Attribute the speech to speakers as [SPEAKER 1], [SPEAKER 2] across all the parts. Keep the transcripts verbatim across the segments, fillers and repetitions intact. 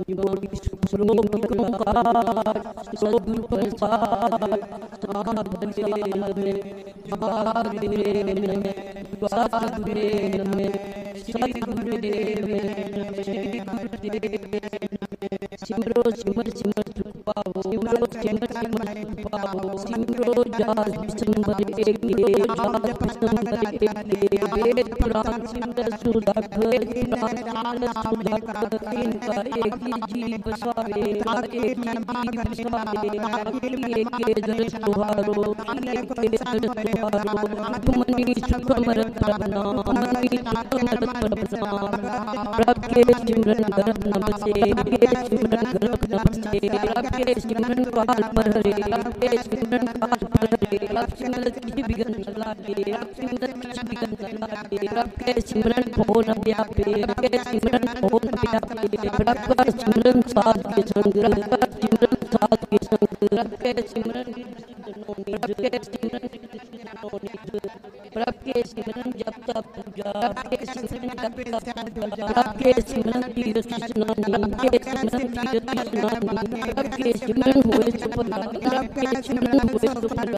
[SPEAKER 1] जोड़ी श्लोक ओंकार सद्गुरु प्रसाद साध भले नमः स्वाहा गुरुदेव नमः स्वाहा गुरुदेव नमः श्री गुरुदेव नमः श्री गुरुदेव सिमरो सिमर सिमर सुख पाओ सिमरो सिमर सिमर सुख पाओ सिमरो जास दिसंबर एक के जास दिसंबर एक के वेद पुराण सिमर सुधाकर पुराण सिमर सुधाकर इनका एक ही जीव बसावे एक ही जीव बसावे एक के दर्श तुहारो एक के दर्श तुहारो तुमनी सुख मरत प्रभना मनी सुख मरत प्रभना प्रभ के सिमरन करत नमस्ते के सिमरन करत नमस्ते प्रभ के सिमरन काल पर हरे प्रभ के सिमरन काल पर हरे प्रभ सिमरन की बिगन लागे प्रभ सिमरन की बिगन लागे प्रभ के सिमरन फोन व्यापे प्रभ के सिमरन फोन व्यापे प्रभ का सिमरन साध के संग प्रभ का सिमरन साध के संग प्रभ के सिमरन प्रभ के सिमरन प्रभ के सिमरन जप तप पूजा प्रभ के सिमरन जप तप पूजा प्रभ के सिमरन तीर्थ स्नान प्रभ के सिमरन तीर्थ स्नान प्रभ के सिमरन होए सुफल प्रभ के सिमरन होए सुफल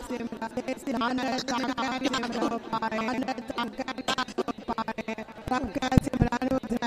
[SPEAKER 1] प्रभ